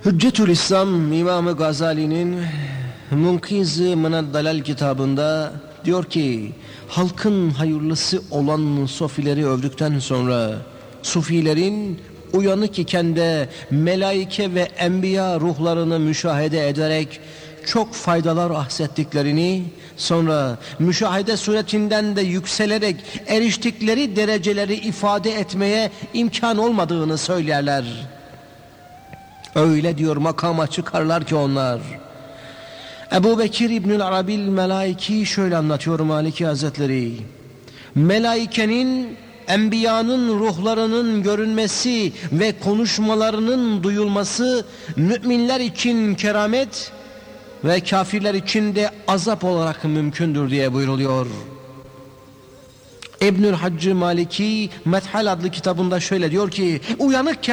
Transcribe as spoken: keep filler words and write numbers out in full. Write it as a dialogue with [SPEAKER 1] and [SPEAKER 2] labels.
[SPEAKER 1] Hüccetül İslam İmam-ı Gazali'nin Munkiz-i Mınaddalal kitabında diyor ki, halkın hayırlısı olan sofileri övdükten sonra sufilerin uyanık iken de melaike ve enbiya ruhlarını müşahede ederek çok faydalar ahsettiklerini, sonra müşahede suretinden de yükselerek eriştikleri dereceleri ifade etmeye imkan olmadığını söylerler. Öyle diyor makama çıkarlar ki onlar. Ebu Bekir İbnül Arabil Melaiki şöyle anlatıyor Maliki Hazretleri. Melaikenin, enbiyanın ruhlarının görünmesi ve konuşmalarının duyulması müminler için keramet ve kafirler için de azap olarak mümkündür diye buyruluyor. İbnül Haccı Maliki Methal adlı kitabında şöyle diyor ki, uyanıkken